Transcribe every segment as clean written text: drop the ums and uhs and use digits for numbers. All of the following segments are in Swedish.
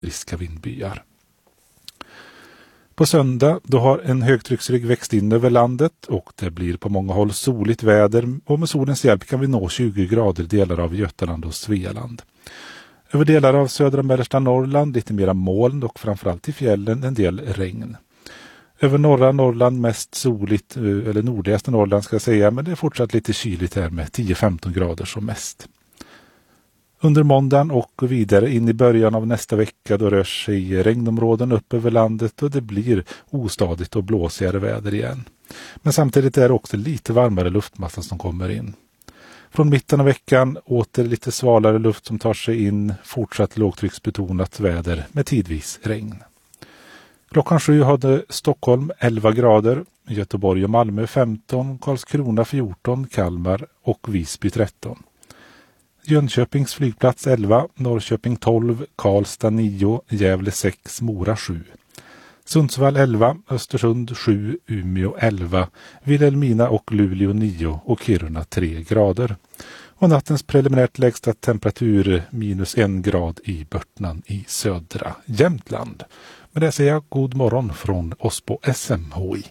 friska vindbyar. På söndag då har en högtrycksrygg växt in över landet och det blir på många håll soligt väder, och med solens hjälp kan vi nå 20 grader delar av Götaland och Svealand. Över delar av södra och mellersta Norrland lite mera moln och framförallt i fjällen en del regn. Över norra Norrland mest soligt, eller nordligaste Norrland ska jag säga, men det är fortsatt lite kyligt här med 10-15 grader som mest. Under måndagen och vidare in i början av nästa vecka då rör sig regnområden upp över landet och det blir ostadigt och blåsigare väder igen. Men samtidigt är det också lite varmare luftmassa som kommer in. Från mitten av veckan åter lite svalare luft som tar sig in, fortsatt lågtrycksbetonat väder med tidvis regn. Klockan 7 hade Stockholm 11 grader, Göteborg och Malmö 15, Karlskrona 14, Kalmar och Visby 13. Jönköpings flygplats 11, Norrköping 12, Karlstad 9, Gävle 6, Mora 7. Sundsvall 11, Östersund 7, Umeå 11, Vilhelmina och Luleå 9 och Kiruna 3 grader. Och nattens preliminärt lägsta temperatur -1 grad i Börtnan i södra Jämtland. Med det säger jag god morgon från oss på SMHI.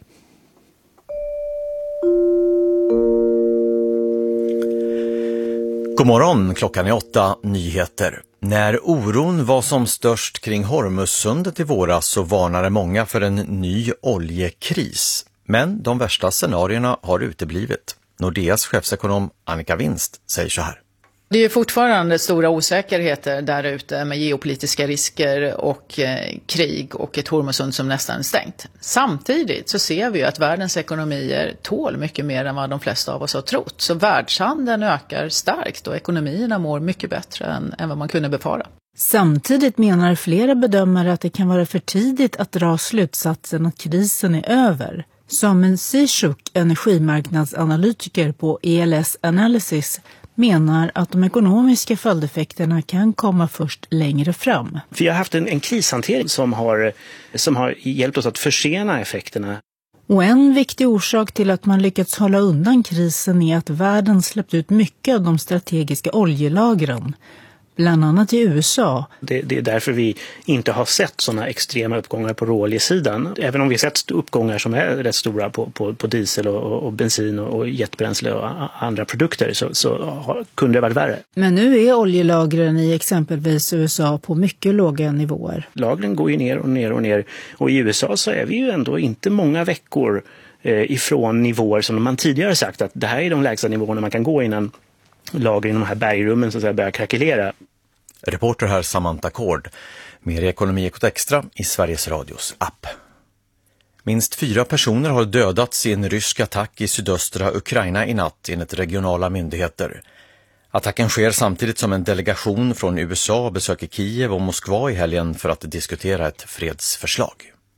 God morgon, klockan är 8, nyheter. När oron var som störst kring Hormuzsundet i våras så varnade många för en ny oljekris. Men de värsta scenarierna har uteblivit. Nordeas chefsekonom Annika Winst säger så här. Det är fortfarande stora osäkerheter där ute med geopolitiska risker och krig och ett Hormuzsund som nästan är stängt. Samtidigt så ser vi ju att världens ekonomier tål mycket mer än vad de flesta av oss har trott. Så världshandeln ökar starkt och ekonomierna mår mycket bättre än vad man kunde befara. Samtidigt menar flera bedömare att det kan vara för tidigt att dra slutsatsen att krisen är över. Samen Sishuk, energimarknadsanalytiker på ELS Analysis, menar att de ekonomiska följdeffekterna kan komma först längre fram. Vi har haft en krishantering som har hjälpt oss att försena effekterna. Och en viktig orsak till att man lyckats hålla undan krisen är att världen släppt ut mycket av de strategiska oljelagren. Bland annat i USA. Det är därför vi inte har sett sådana extrema uppgångar på råoljesidan. Även om vi har sett uppgångar som är rätt stora på diesel och bensin och jetbränsle och andra produkter så kunde det varit värre. Men nu är oljelagren i exempelvis USA på mycket låga nivåer. Lagren går ju ner och ner och ner. Och i USA så är vi ju ändå inte många veckor ifrån nivåer som man tidigare sagt att det här är de lägsta nivåerna man kan gå innan lagren i de här bergrummen så att säga börjar krackelera. Reporter här Samantha Kord. Mer ekonomi Ekot Extra i Sveriges Radios app. Minst 4 personer har dödats i en rysk attack i sydöstra Ukraina i natt enligt regionala myndigheter. Attacken sker samtidigt som en delegation från USA besöker Kiev och Moskva i helgen för att diskutera ett fredsförslag.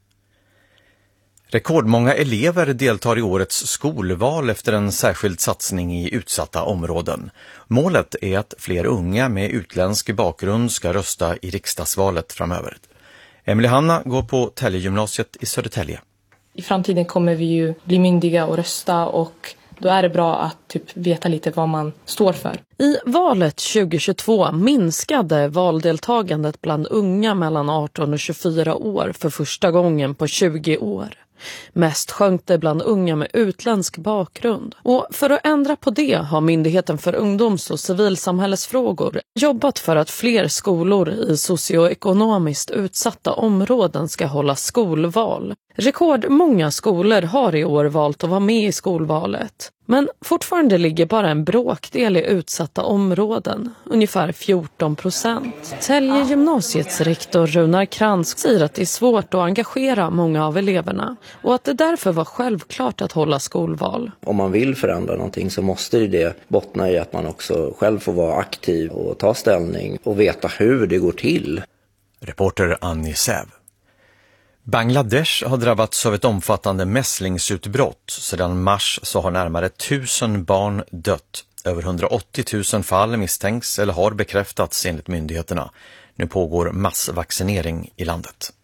Rekordmånga elever deltar i årets skolval efter en särskild satsning i utsatta områden. Målet är att fler unga med utländsk bakgrund ska rösta i riksdagsvalet framöver. Emily Hanna går på Tällegymnasiet i Södertälje. I framtiden kommer vi ju bli myndiga och rösta och då är det bra att veta lite vad man står för. I valet 2022 minskade valdeltagandet bland unga mellan 18 och 24 år för första gången på 20 år. Mest sjönk det bland unga med utländsk bakgrund. Och för att ändra på det har Myndigheten för ungdoms- och civilsamhällesfrågor jobbat för att fler skolor i socioekonomiskt utsatta områden ska hålla skolval. Rekordmånga skolor har i år valt att vara med i skolvalet. Men fortfarande ligger bara en bråkdel i utsatta områden, ungefär 14%. Tällegymnasiets rektor Runar Krantz säger att det är svårt att engagera många av eleverna och att det därför var självklart att hålla skolval. Om man vill förändra någonting så måste det bottna i att man också själv får vara aktiv och ta ställning och veta hur det går till. Reporter Annie Säv. Bangladesh har drabbats av ett omfattande mässlingsutbrott. Sedan mars så har närmare 1000 barn dött. Över 180 000 fall misstänks eller har bekräftats enligt myndigheterna. Nu pågår massvaccinering i landet.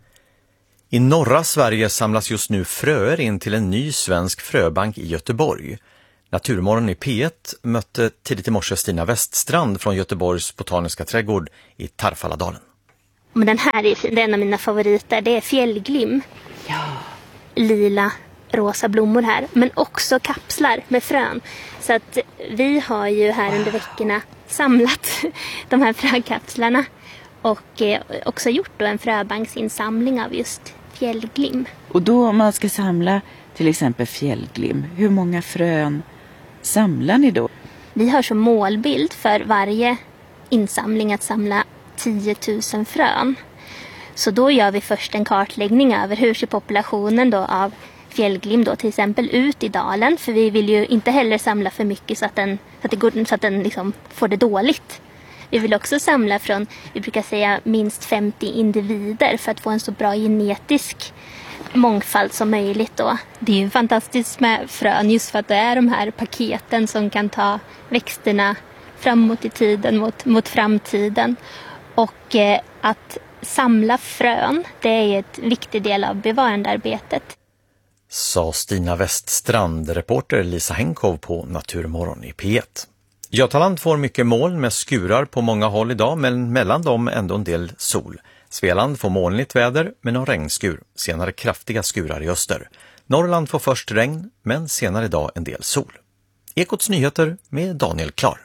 I norra Sverige samlas just nu fröer in till en ny svensk fröbank i Göteborg. Naturmorgon i P1 mötte tidigt i morse Stina Weststrand från Göteborgs botaniska trädgård i Tarfaladalen. Men den här är fin, det är en av mina favoriter. Det är fjällglim. Ja. Lila, rosa blommor här. Men också kapslar med frön. Så att vi har ju här under veckorna samlat de här frökapslarna. Och också gjort då en fröbanksinsamling av just fjällglim. Och då om man ska samla till exempel fjällglim, hur många frön samlar ni då? Vi har som målbild för varje insamling att samla 10 000 frön. Så då gör vi först en kartläggning över hur ser populationen då av fjällglim då till exempel ut i dalen. För vi vill ju inte heller samla för mycket så att den liksom får det dåligt. Vi vill också samla från, vi brukar säga minst 50 individer för att få en så bra genetisk mångfald som möjligt då. Det är ju fantastiskt med frön just för att det är de här paketen som kan ta växterna framåt i tiden mot framtiden. Och att samla frön, det är ett viktig del av bevarandearbetet. Sa Stina Weststrand, reporter Lisa Henkov på Naturmorgon i P1. Götaland får mycket moln med skurar på många håll idag, men mellan dem ändå en del sol. Svealand får molnigt väder med någon regnskur, senare kraftiga skurar i öster. Norrland får först regn, men senare idag en del sol. Ekots nyheter med Daniel Klar.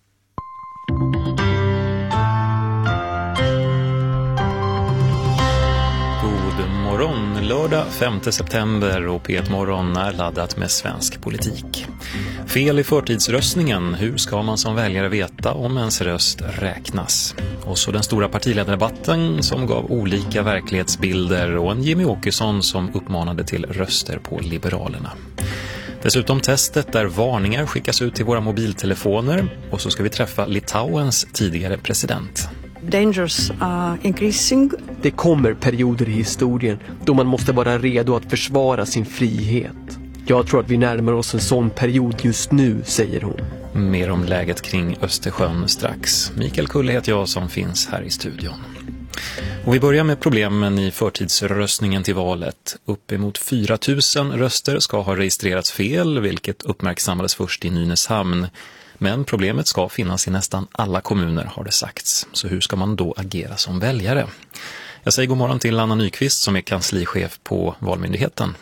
Morgon, lördag 5 september och P1 Morgon är laddat med svensk politik. Fel i förtidsröstningen, hur ska man som väljare veta om ens röst räknas? Och så den stora partiledardebatten som gav olika verklighetsbilder och en Jimmy Åkesson som uppmanade till röster på Liberalerna. Dessutom testet där varningar skickas ut till våra mobiltelefoner och så ska vi träffa Litauens tidigare president. Dangers are increasing. Det kommer perioder i historien då man måste vara redo att försvara sin frihet. Jag tror att vi närmar oss en sån period just nu, säger hon. Mer om läget kring Östersjön strax. Mikael Kulle heter jag som finns här i studion. Och vi börjar med problemen i förtidsröstningen till valet. Uppemot 4 000 röster ska ha registrerats fel, vilket uppmärksammades först i Nynäshamn. Men problemet ska finnas i nästan alla kommuner, har det sagts. Så hur ska man då agera som väljare? Jag säger god morgon till Anna Nyqvist som är kanslichef på Valmyndigheten.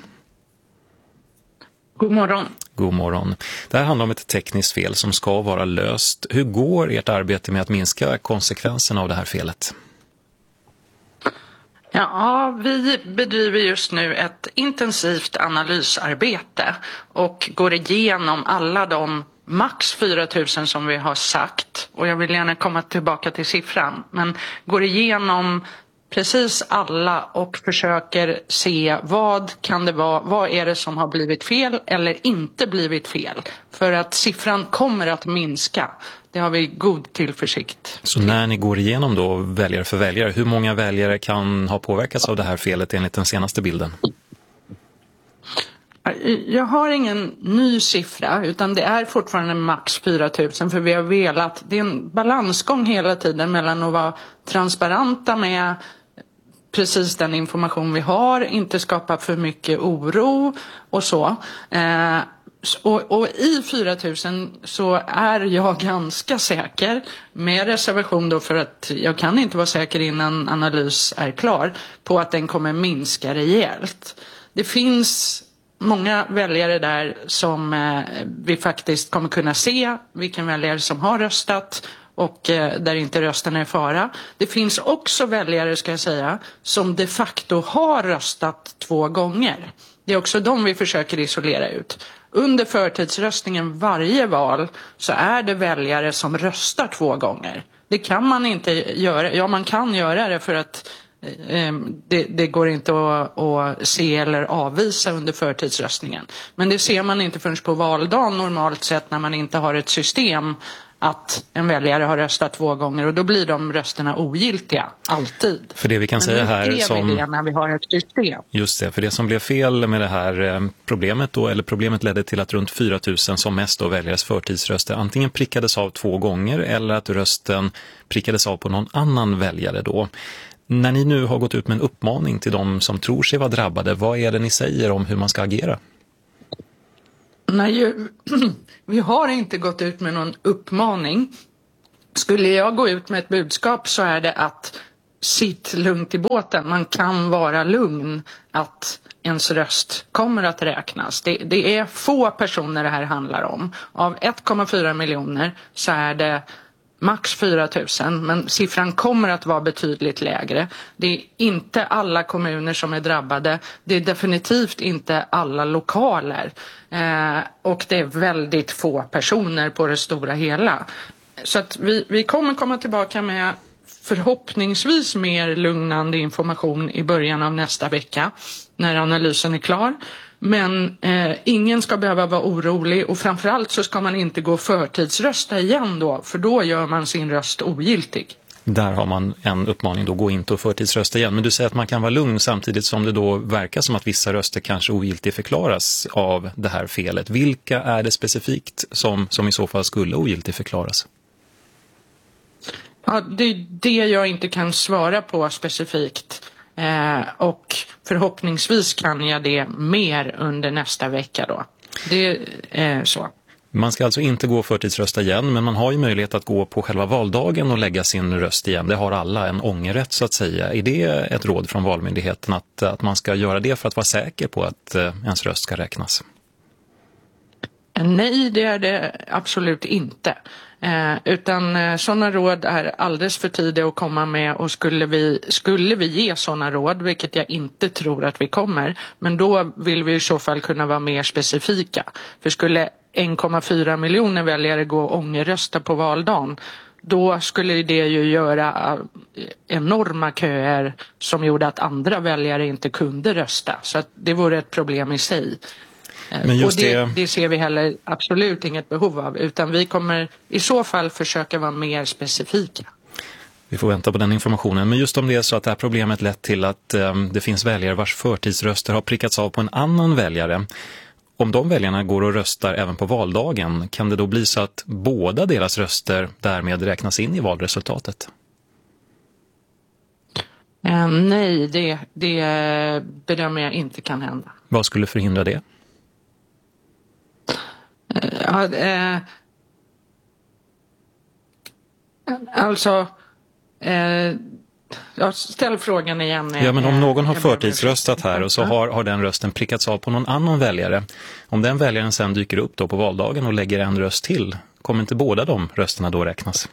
God morgon. God morgon. Det här handlar om ett tekniskt fel som ska vara löst. Hur går ert arbete med att minska konsekvenserna av det här felet? Ja, vi bedriver just nu ett intensivt analysarbete och går igenom alla de max 4 000 som vi har sagt. Och jag vill gärna komma tillbaka till siffran. Men går igenom precis alla och försöker se vad kan det vara, vad är det som har blivit fel eller inte blivit fel. För att siffran kommer att minska. Det har vi god tillförsikt. Så när ni går igenom då väljare för väljare, hur många väljare kan ha påverkats av det här felet enligt den senaste bilden? Jag har ingen ny siffra utan det är fortfarande max 4 000 för vi har velat, det är en balansgång hela tiden mellan att vara transparenta med precis den information vi har, inte skapa för mycket oro och så. Och i 4 000 så är jag ganska säker, med reservation då för att jag kan inte vara säker innan analys är klar, på att den kommer minska rejält. Det finns många väljare där som vi faktiskt kommer kunna se vilken väljare som har röstat och där inte rösten är i fara. Det finns också väljare, ska jag säga, som de facto har röstat 2 gånger. Det är också de vi försöker isolera ut. Under förtidsröstningen varje val så är det väljare som röstar 2 gånger. Det kan man inte göra. Ja, man kan göra det för att det går inte att se eller avvisa under förtidsröstningen. Men det ser man inte förrän på valdagen normalt sett när man inte har ett system att en väljare har röstat 2 gånger och då blir de rösterna ogiltiga, alltid. För det vi kan säga här som... det när vi har ett system. Just det, för det som blev fel med det här problemet då, eller problemet ledde till att runt 4 000 som mest då väljares förtidsröster antingen prickades av 2 gånger eller att rösten prickades av på någon annan väljare då. När ni nu har gått ut med en uppmaning till de som tror sig vara drabbade, vad är det ni säger om hur man ska agera? Nej, vi har inte gått ut med någon uppmaning. Skulle jag gå ut med ett budskap så är det att sitt lugnt i båten. Man kan vara lugn att ens röst kommer att räknas. Det är få personer det här handlar om. Av 1,4 miljoner så är det max 4 000, men siffran kommer att vara betydligt lägre. Det är inte alla kommuner som är drabbade. Det är definitivt inte alla lokaler. Och det är väldigt få personer på det stora hela. Så att vi kommer komma tillbaka med förhoppningsvis mer lugnande information i början av nästa vecka när analysen är klar. Men ingen ska behöva vara orolig, och framförallt så ska man inte gå förtidsrösta igen då, för då gör man sin röst ogiltig. Där har man en uppmaning då, gå inte och förtidsrösta igen. Men du säger att man kan vara lugn samtidigt som det då verkar som att vissa röster kanske ogiltigt förklaras av det här felet. Vilka är det specifikt som i så fall skulle ogiltigt förklaras? Ja, det är det jag inte kan svara på specifikt. Och förhoppningsvis kan jag det mer under nästa vecka då. Det är så. Man ska alltså inte gå och förtidsrösta igen, men man har ju möjlighet att gå på själva valdagen och lägga sin röst igen. Det har alla, en ångerrätt så att säga. Är det ett råd från Valmyndigheten att man ska göra det för att vara säker på att ens röst ska räknas? Nej, det är det absolut inte. Utan sådana råd är alldeles för tidigt att komma med, och skulle vi ge sådana råd, vilket jag inte tror att vi kommer, men då vill vi i så fall kunna vara mer specifika. För skulle 1,4 miljoner väljare gå och ångerrösta på valdagen, då skulle det ju göra enorma köer som gjorde att andra väljare inte kunde rösta. Så att det vore ett problem i sig. Men just och det ser vi heller absolut inget behov av, utan vi kommer i så fall försöka vara mer specifika. Vi får vänta på den informationen. Men just om det är så att det här problemet lett till att det finns väljare vars förtidsröster har prickats av på en annan väljare. Om de väljarna går och röstar även på valdagen, kan det då bli så att båda deras röster därmed räknas in i valresultatet? Nej, det bedömer jag inte kan hända. Vad skulle förhindra det? Ställ frågan igen. Ja, men om någon har förtidsröstat här och så har den rösten prickats av på någon annan väljare. Om den väljaren sen dyker upp då på valdagen och lägger en röst till, kommer inte båda de rösterna då räknas?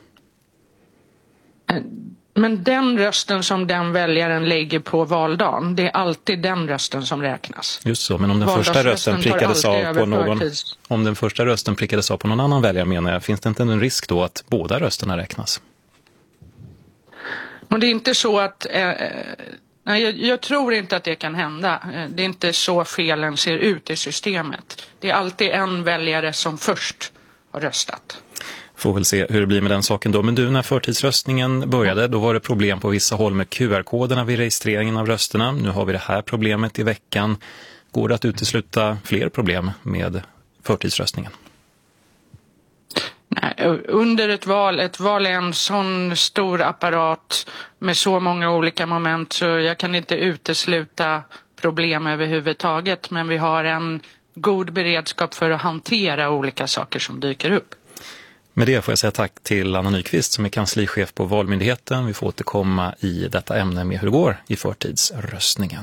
Men den rösten som den väljaren lägger på valdagen, det är alltid den rösten som räknas. Just så, men om den första rösten prickades av på någon, om den första rösten prickades av på någon annan väljare, menar jag, finns det inte en risk då att båda rösterna räknas? Och det är inte så att jag tror inte att det kan hända. Det är inte så felen ser ut i systemet. Det är alltid en väljare som först har röstat. Får väl se hur det blir med den saken då. Men du, när förtidsröstningen började, då var det problem på vissa håll med QR-koderna vid registreringen av rösterna. Nu har vi det här problemet i veckan. Går det att utesluta fler problem med förtidsröstningen? Nej, under ett val är en sån stor apparat med så många olika moment, så jag kan inte utesluta problem överhuvudtaget. Men vi har en god beredskap för att hantera olika saker som dyker upp. Med det får jag säga tack till Anna Nyqvist som är kanslichef på Valmyndigheten. Vi får återkomma i detta ämne med hur det går i förtidsröstningen.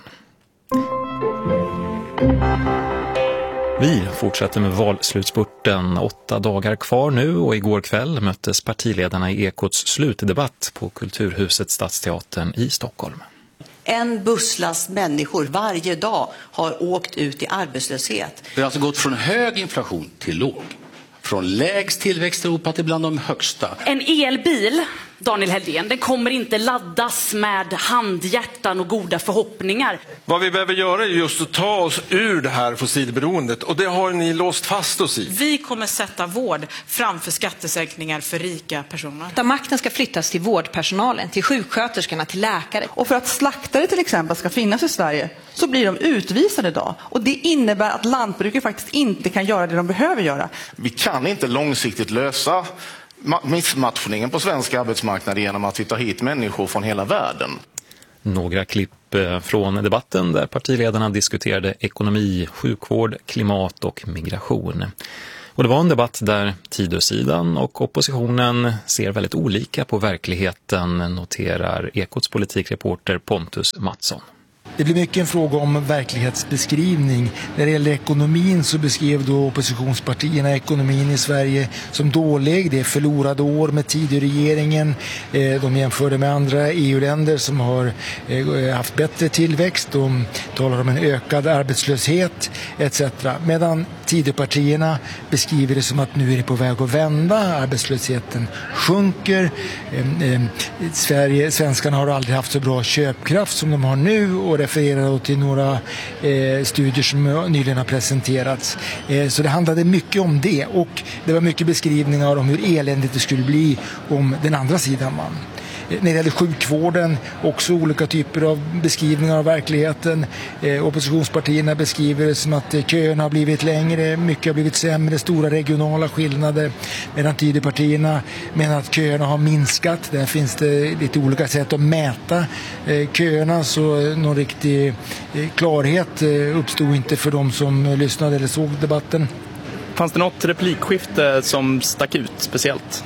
Vi fortsätter med valslutspurten. 8 dagar kvar nu, och igår kväll möttes partiledarna i Ekots slutdebatt på Kulturhuset Stadsteatern i Stockholm. En busslast människor varje dag har åkt ut i arbetslöshet. Det har alltså gått från hög inflation till låg. Från lägst tillväxt i Europa till bland de högsta. En elbil, Daniel Helldén, den kommer inte laddas med handhjärtan och goda förhoppningar. Vad vi behöver göra är just att ta oss ur det här fossilberoendet, och det har ni låst fast oss i. Vi kommer sätta vård framför skattesänkningar för rika personer. Där makten ska flyttas till vårdpersonalen, till sjuksköterskorna, till läkare. Och för att slaktare till exempel ska finnas i Sverige så blir de utvisade idag. Och det innebär att lantbruket faktiskt inte kan göra det de behöver göra. Vi kan inte långsiktigt lösa missmatchningen på svensk arbetsmarknad genom att vi tar hit människor från hela världen. Några klipp från debatten där partiledarna diskuterade ekonomi, sjukvård, klimat och migration. Och det var en debatt där Tidösidan och oppositionen ser väldigt olika på verkligheten, noterar Ekots politikreporter Pontus Mattsson. Det blir mycket en fråga om verklighetsbeskrivning. När det gäller ekonomin så beskrev då oppositionspartierna ekonomin i Sverige som dålig. Det är förlorade år med Tidöregeringen. De jämförde med andra EU-länder som har haft bättre tillväxt. De talar om en ökad arbetslöshet etc. Medan Tidöpartierna beskriver det som att nu är det på väg att vända. Arbetslösheten sjunker. Svenskarna har aldrig haft så bra köpkraft som de har nu och refererar till några studier som nyligen har presenterats. Så det handlade mycket om det och det var mycket beskrivningar om hur eländigt det skulle bli om den andra sidan vann. När det gäller sjukvården, också olika typer av beskrivningar av verkligheten. Oppositionspartierna beskriver det som att köerna har blivit längre, mycket har blivit sämre, stora regionala skillnader. Medan Tidöpartierna menar att köerna har minskat. Där finns det lite olika sätt att mäta köerna, så någon riktig klarhet uppstod inte för de som lyssnade eller såg debatten. Fanns det något replikskifte som stack ut speciellt?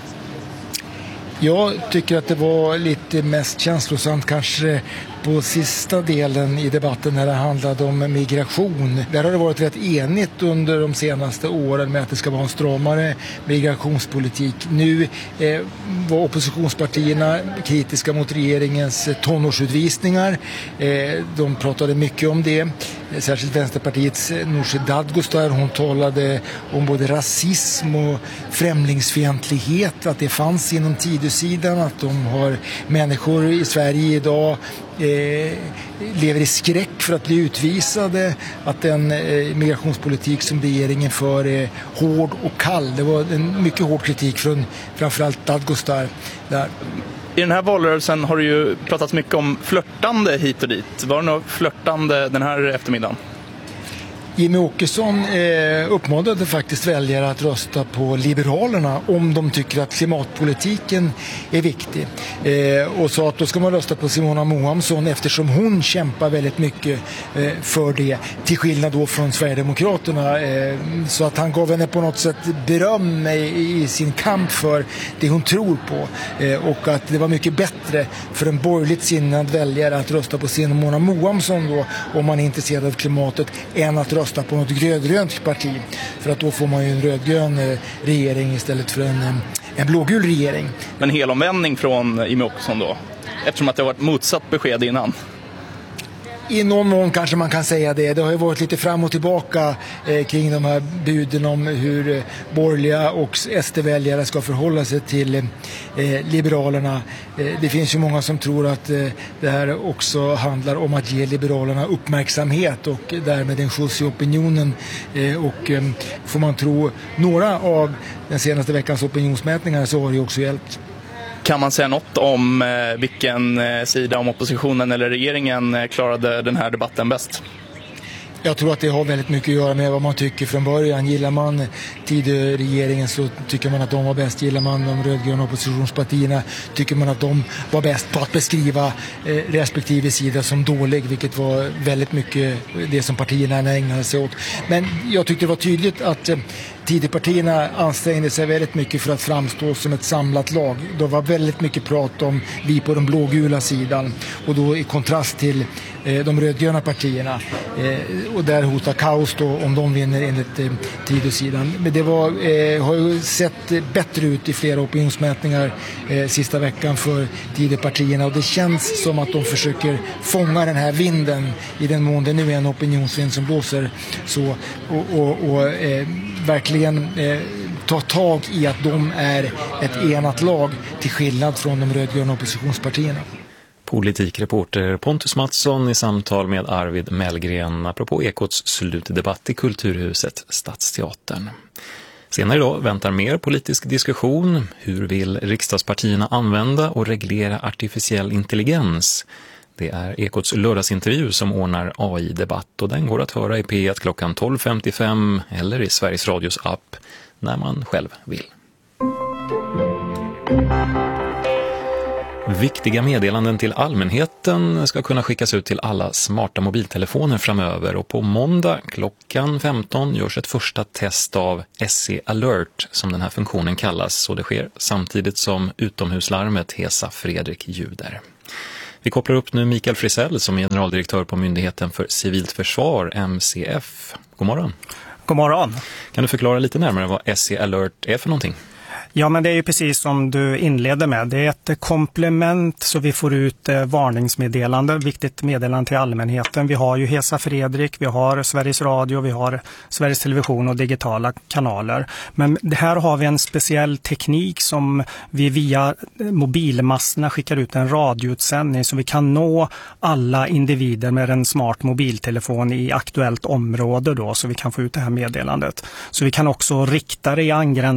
Jag tycker att det var lite mest känslosamt kanske på sista delen i debatten när det handlade om migration. Där har det varit rätt enigt under de senaste åren med att det ska vara en stramare migrationspolitik. Nu var oppositionspartierna kritiska mot regeringens tonårsutvisningar. De pratade mycket om det. Särskilt Vänsterpartiets Nooshi Dadgostar, hon talade om både rasism och främlingsfientlighet, att det fanns inom Tidösidan, att de har människor i Sverige idag lever i skräck för att bli utvisade, att den migrationspolitik som regeringen för är hård och kall. Det var en mycket hård kritik från framförallt Dadgostar där. I den här valrörelsen har det ju pratats mycket om flörtande hit och dit. Var det något flörtande den här eftermiddagen? Jimmie Åkesson uppmanade faktiskt väljare att rösta på Liberalerna om de tycker att klimatpolitiken är viktig. Och sa att då ska man rösta på Simona Mohamsson eftersom hon kämpar väldigt mycket för det, till skillnad då från Sverigedemokraterna. Så att han gav henne på något sätt beröm i sin kamp för det hon tror på. Och att det var mycket bättre för en borgerligt sinnad väljare att rösta på Simona Mohamsson då, om man är intresserad av klimatet, än att rösta på något grönt parti, för att då får man ju en rödgrön regering istället för en blågul regering. Men helomvändning från Jimmie Åkesson då, eftersom att det har varit motsatt besked innan? I någon mån kanske man kan säga det. Det har ju varit lite fram och tillbaka kring de här buden om hur borgerliga och SD-väljare ska förhålla sig till Liberalerna. Det finns ju många som tror att det här också handlar om att ge Liberalerna uppmärksamhet och därmed en skjuts i opinionen. Och får man tro några av den senaste veckans opinionsmätningar så har det också hjälpt. Kan man säga något om vilken sida, om oppositionen eller regeringen, klarade den här debatten bäst? Jag tror att det har väldigt mycket att göra med vad man tycker från början. Gillar man Tidöregeringen så tycker man att de var bäst. Gillar man de rödgröna oppositionspartierna tycker man att de var bäst på att beskriva respektive sida som dålig, vilket var väldigt mycket det som partierna ägnade sig åt. Men jag tyckte det var tydligt att Tidöpartierna ansträngde sig väldigt mycket för att framstå som ett samlat lag. Det var väldigt mycket prat om vi på den blågula sidan och då i kontrast till de rödgröna partierna. Och där hotar kaos då om de vinner enligt Tidösidan. Men det har ju sett bättre ut i flera opinionsmätningar sista veckan för Tidöpartierna, och det känns som att de försöker fånga den här vinden i den mån det nu är en opinionsvind som blåser så och verkligen ta tag i att de är ett enat lag till skillnad från de rödgröna oppositionspartierna. Politikreporter Pontus Mattsson i samtal med Arvid Mellgren apropå Ekots slutdebatt i Kulturhuset Stadsteatern. Senare idag väntar mer politisk diskussion. Hur vill riksdagspartierna använda och reglera artificiell intelligens? Det är Ekots lördagsintervju som ordnar AI-debatt och den går att höra i P1 klockan 12.55 eller i Sveriges Radios app när man själv vill. Viktiga meddelanden till allmänheten ska kunna skickas ut till alla smarta mobiltelefoner framöver och på måndag klockan 15 görs ett första test av SE Alert som den här funktionen kallas och det sker samtidigt som utomhuslarmet Hesa Fredrik ljuder. Vi kopplar upp nu Mikael Frisell som är generaldirektör på Myndigheten för civilt försvar, MCF. God morgon. God morgon. Kan du förklara lite närmare vad SE Alert är för någonting? Ja, men det är ju precis som du inledde med. Det är ett komplement så vi får ut varningsmeddelande, viktigt meddelande till allmänheten. Vi har ju Hesa Fredrik, vi har Sveriges Radio, vi har Sveriges Television och digitala kanaler. Men det här har vi en speciell teknik som vi via mobilmasterna skickar ut en radioutsändning så vi kan nå alla individer med en smart mobiltelefon i aktuellt område då så vi kan få ut det här meddelandet. Så vi kan också rikta det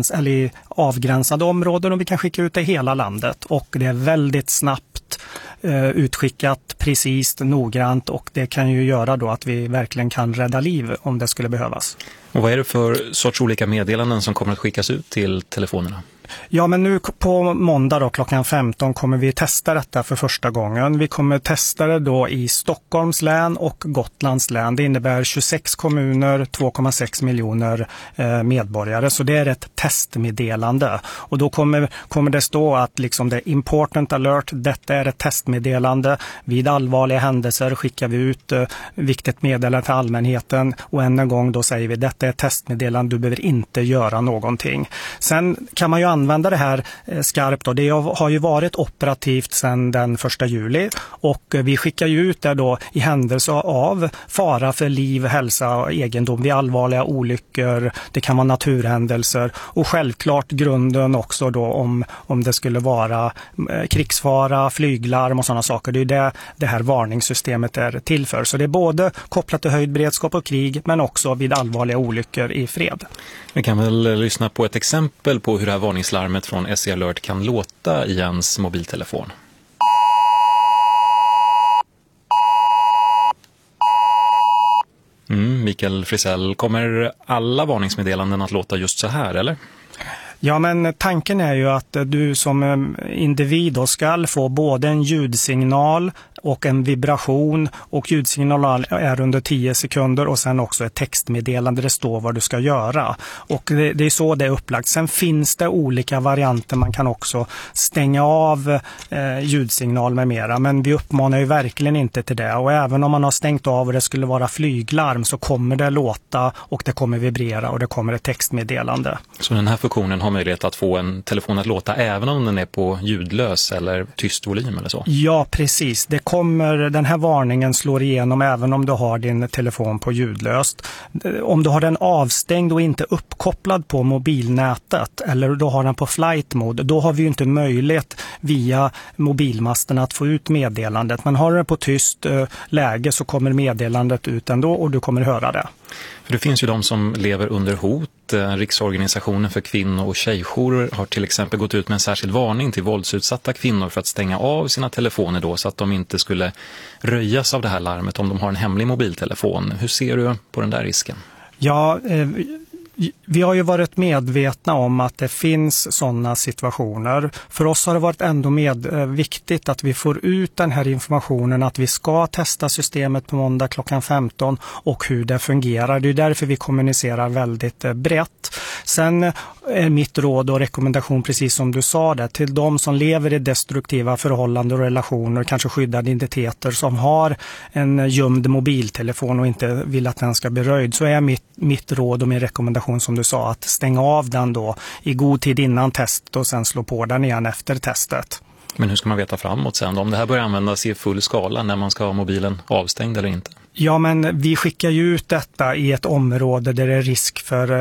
i avgränsade områden och vi kan skicka ut det i hela landet och det är väldigt snabbt utskickat, precis, noggrant och det kan ju göra då att vi verkligen kan rädda liv om det skulle behövas. Och vad är det för sorts olika meddelanden som kommer att skickas ut till telefonerna? Ja, men nu på måndag då, klockan 15 kommer vi testa detta för första gången. Vi kommer testa det då i Stockholms län och Gotlands län. Det innebär 26 kommuner, 2,6 miljoner medborgare. Så det är ett testmeddelande. Och då kommer det stå att liksom det är important alert, detta är ett testmeddelande. Vid allvarliga händelser skickar vi ut viktigt meddelande till allmänheten. Och än en gång då säger vi detta är ett testmeddelande, du behöver inte göra någonting. Sen kan man ju använda det här skarpt då. Det har ju varit operativt sedan den 1 juli och vi skickar ju ut det då i händelse av fara för liv, hälsa och egendom vid allvarliga olyckor. Det kan vara naturhändelser och självklart grunden också då om det skulle vara krigsfara, flyglarm och sådana saker. Det är det här varningssystemet är till för. Så det är både kopplat till höjd beredskap och krig men också vid allvarliga olyckor i fred. Vi kan väl lyssna på ett exempel på hur det här varningslarmet från SE Alert kan låta i ens mobiltelefon. Mikael Frisell, kommer alla varningsmeddelanden att låta just så här, eller? Ja, men tanken är ju att du som individ då ska få både en ljudsignal och en vibration och ljudsignal är under 10 sekunder och sen också ett textmeddelande, det står vad du ska göra. Och det är så det är upplagt. Sen finns det olika varianter, man kan också stänga av ljudsignal med mera, men vi uppmanar ju verkligen inte till det. Och även om man har stängt av och det skulle vara flyglarm så kommer det låta och det kommer vibrera och det kommer ett textmeddelande. Så den här funktionen har möjlighet att få en telefon att låta även om den är på ljudlös eller tyst volym eller så? Ja, precis. Den här varningen slår igenom även om du har din telefon på ljudlöst. Om du har den avstängd och inte uppkopplad på mobilnätet eller du har den på flight mode, då har vi ju inte möjlighet via mobilmasten att få ut meddelandet. Men har du den på tyst läge så kommer meddelandet ut ändå och du kommer höra det. För det finns ju de som lever under hot. Riksorganisationen för kvinno- och tjejjourer har till exempel gått ut med en särskild varning till våldsutsatta kvinnor för att stänga av sina telefoner då så att de inte skulle röjas av det här larmet om de har en hemlig mobiltelefon. Hur ser du på den där risken? Ja, vi har ju varit medvetna om att det finns sådana situationer. För oss har det varit ändå viktigt att vi får ut den här informationen att vi ska testa systemet på måndag klockan 15 och hur det fungerar. Det är därför vi kommunicerar väldigt brett. Sen är mitt råd och rekommendation, precis som du sa det, till de som lever i destruktiva förhållanden och relationer, kanske skyddade identiteter, som har en gömd mobiltelefon och inte vill att den ska bli röjd, så är mitt råd och min rekommendation som du sa att stänga av den då i god tid innan testet och sen slå på den igen efter testet. Men hur ska man veta framåt sen om det här börjar användas i full skala när man ska ha mobilen avstängd eller inte? Ja, men vi skickar ju ut detta i ett område där det är risk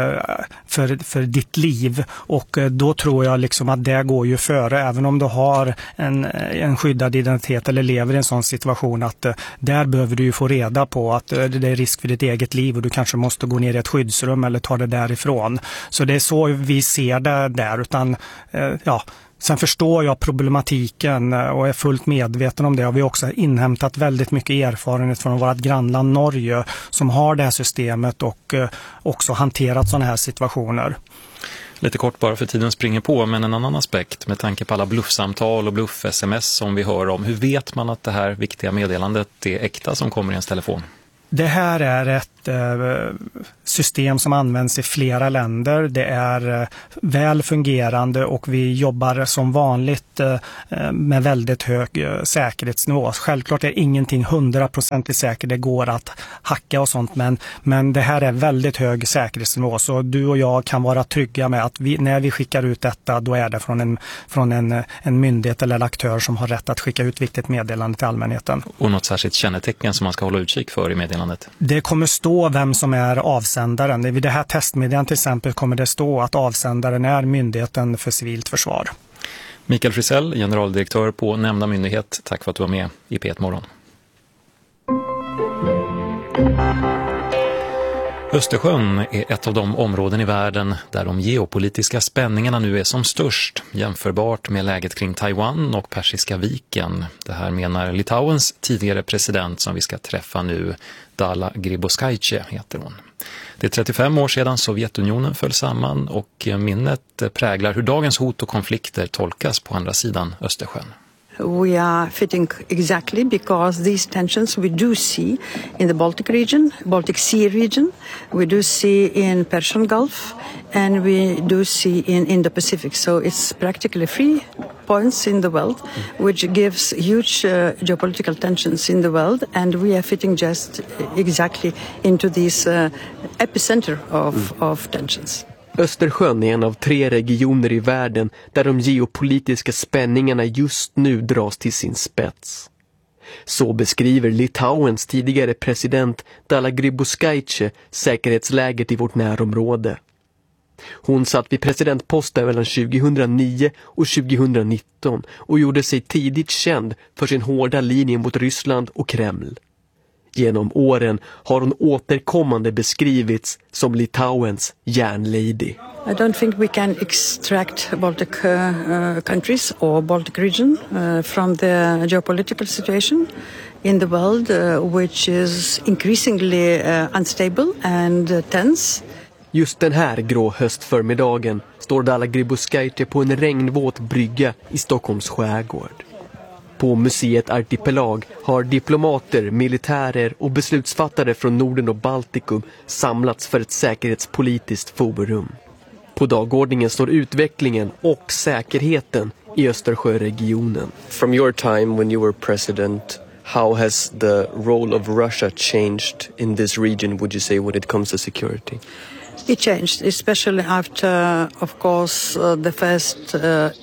för ditt liv och då tror jag liksom att det går ju före, även om du har en skyddad identitet eller lever i en sån situation att där behöver du ju få reda på att det är risk för ditt eget liv och du kanske måste gå ner i ett skyddsrum eller ta det därifrån. Så det är så vi ser det där, utan ja. Sen förstår jag problematiken och är fullt medveten om det. Och vi har också inhämtat väldigt mycket erfarenhet från vårt grannland Norge som har det här systemet och också hanterat sådana här situationer. Lite kort bara för tiden springer på, men en annan aspekt med tanke på alla bluffsamtal och bluff-sms som vi hör om. Hur vet man att det här viktiga meddelandet är äkta som kommer i ens telefon? Det här är ett system som används i flera länder. Det är väl fungerande och vi jobbar som vanligt med väldigt hög säkerhetsnivå. Självklart är ingenting 100% säkert, det går att hacka och sånt, men det här är väldigt hög säkerhetsnivå. Så du och jag kan vara trygga med att när vi skickar ut detta, då är det från en myndighet eller aktör som har rätt att skicka ut viktigt meddelande till allmänheten. Och något särskilt kännetecken som man ska hålla utkik för i meddelandet? Det kommer stå vem som är avsändaren. Vid det här testmeddelandet till exempel kommer det stå att avsändaren är Myndigheten för civilt försvar. Mikael Frisell, generaldirektör på nämnda myndighet. Tack för att du var med i P1 Morgon. Östersjön är ett av de områden i världen där de geopolitiska spänningarna nu är som störst, jämförbart med läget kring Taiwan och Persiska viken. Det här menar Litauens tidigare president som vi ska träffa nu, Dalia Grybauskaitė heter hon. Det är 35 år sedan Sovjetunionen föll samman och minnet präglar hur dagens hot och konflikter tolkas på andra sidan Östersjön. We are fitting exactly because these tensions we do see in the Baltic region, Baltic Sea region, we do see in Persian Gulf, and we do see in Indo-Pacific. So it's practically 3 points in the world, which gives huge geopolitical tensions in the world, and we are fitting just exactly into this epicenter of tensions. Östersjön är en av 3 regioner i världen där de geopolitiska spänningarna just nu dras till sin spets. Så beskriver Litauens tidigare president Dalia Grybauskaitė säkerhetsläget i vårt närområde. Hon satt vid presidentposten mellan 2009 och 2019 och gjorde sig tidigt känd för sin hårda linje mot Ryssland och Kreml. Genom åren har hon återkommande beskrivits som Litauens järnlady. I don't think we can extract Baltic countries or Baltic region from the geopolitical situation in the world, which is increasingly unstable and tense. Just den här grå höstförmiddagen står Dalia Grybauskaitė på en regnvåt brygga i Stockholms skärgård. På museet Artipelag har diplomater, militärer och beslutsfattare från Norden och Baltikum samlats för ett säkerhetspolitiskt forum. På dagordningen står utvecklingen och säkerheten i Östersjöregionen. From your time when you were president, how has the role of Russia changed in this region, would you say, when it comes to security? It changed, especially after, of course, the first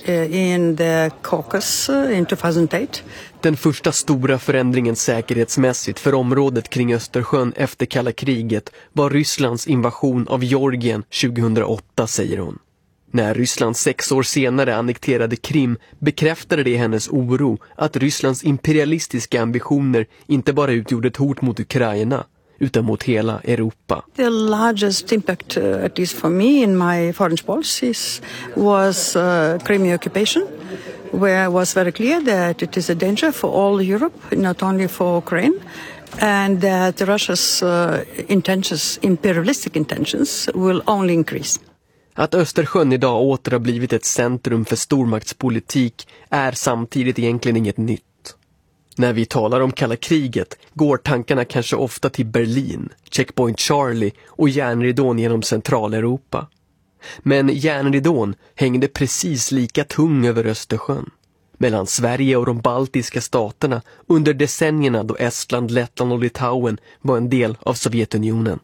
in the Caucasus in 2008. Den första stora förändringen säkerhetsmässigt för området kring Östersjön efter kalla kriget var Rysslands invasion av Georgien 2008, säger hon. När Ryssland 6 år senare annekterade Krim bekräftade det hennes oro att Rysslands imperialistiska ambitioner inte bara utgjorde ett hot mot Ukraina utan mot hela Europa. The largest impact, at least for me in my foreign policies, was Crimea occupation, where it was very clear that it is a danger for all Europe, not only for Ukraine, and that Russia's intentions, imperialistic intentions, will only increase. Att Östersjön idag åter har blivit ett centrum för stormaktspolitik är samtidigt egentligen inget nytt. När vi talar om kalla kriget går tankarna kanske ofta till Berlin, Checkpoint Charlie och järnridån genom Centraleuropa. Men järnridån hängde precis lika tung över Östersjön. Mellan Sverige och de baltiska staterna under decennierna då Estland, Lettland och Litauen var en del av Sovjetunionen.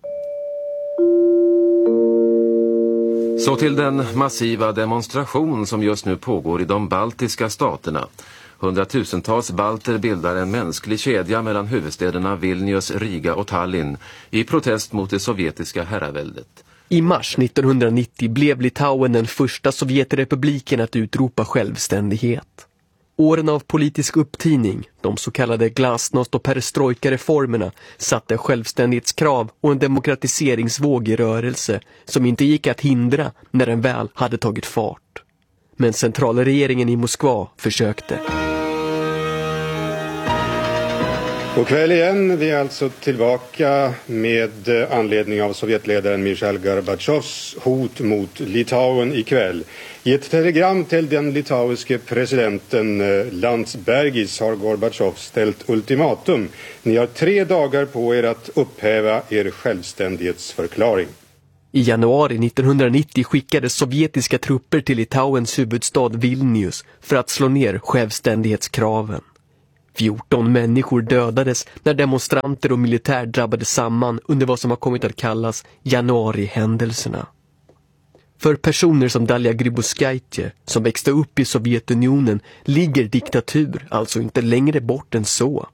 Så till den massiva demonstration som just nu pågår i de baltiska staterna. Hundratusentals balter bildar en mänsklig kedja mellan huvudstäderna Vilnius, Riga och Tallinn i protest mot det sovjetiska herraväldet. I mars 1990 blev Litauen den första Sovjetrepubliken att utropa självständighet. Åren av politisk upptining, de så kallade glasnost- och perestrojka-reformerna, satte självständighetskrav och en demokratiseringsvåg i rörelse som inte gick att hindra när den väl hade tagit fart. Men centralregeringen i Moskva försökte. God kväll igen. Vi är alltså tillbaka med anledning av Sovjetledaren Mikhail Gorbatjovs hot mot Litauen ikväll. I ett telegram till den litauiske presidenten Landsbergis har Gorbatjov ställt ultimatum. Ni har 3 dagar på er att upphäva er självständighetsförklaring. I januari 1990 skickades sovjetiska trupper till Litauens huvudstad Vilnius för att slå ner självständighetskraven. 14 människor dödades när demonstranter och militär drabbade samman under vad som har kommit att kallas januarihändelserna. För personer som Dalia Grybauskaite, som växte upp i Sovjetunionen, ligger diktatur alltså inte längre bort än så.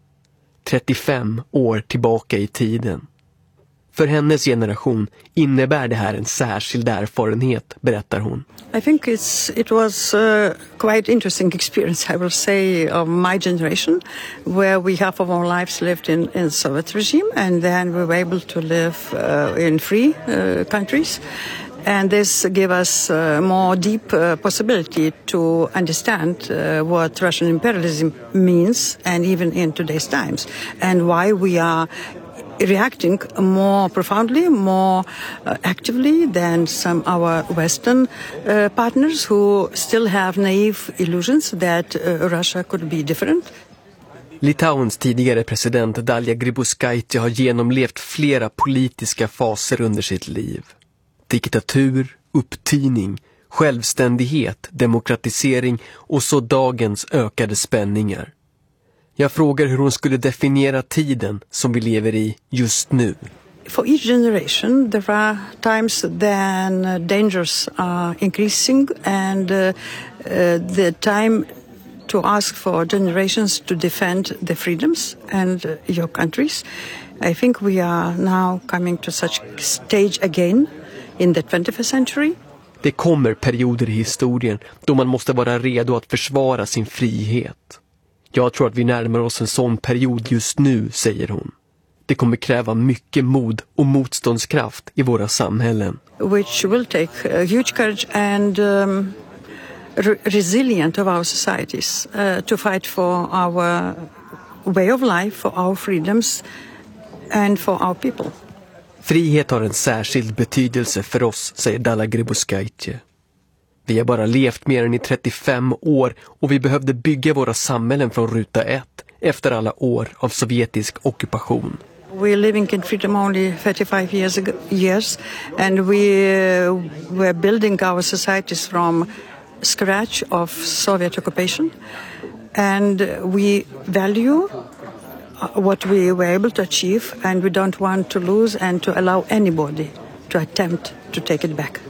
35 år tillbaka i tiden. För hennes generation innebär det här en särskild erfarenhet, berättar hon. I think it was a quite interesting experience, I will say, of my generation, where we half of our lives lived in Soviet regime, and then we were able to live in free countries. And this gave us more deep possibility to understand what Russian imperialism means, and even in today's times, and why we are reacting more profoundly, more actively than some our Western partners who still have naive illusions that Russia could be different. Litauens tidigare president Dalia Grybauskaite har genomlevt flera politiska faser under sitt liv. Diktatur, upptining, självständighet, demokratisering och så dagens ökade spänningar. Jag frågar hur hon skulle definiera tiden som vi lever i just nu. For each generation there are times then dangers are increasing, and the time to ask for generations to defend the freedoms and your countries. I think we are now coming to such stage again in the 21st century. Det kommer perioder i historien då man måste vara redo att försvara sin frihet. Jag tror att vi närmar oss en sån period just nu, säger hon. Det kommer kräva mycket mod och motståndskraft i våra samhällen. Which will take huge courage and resilience of our societies to fight for our way of life, for our freedoms and for our people. Frihet har en särskild betydelse för oss, säger Dalia Grybauskaite. Vi har bara levt mer än i 35 år och vi behövde bygga våra samhällen från ruta 1 efter alla år av sovjetisk ockupation. We're living in freedom only 35 years and we're building our societies from scratch of Soviet occupation, and we value what we were able to achieve, and we don't want to lose and to allow anybody to attempt to take it back.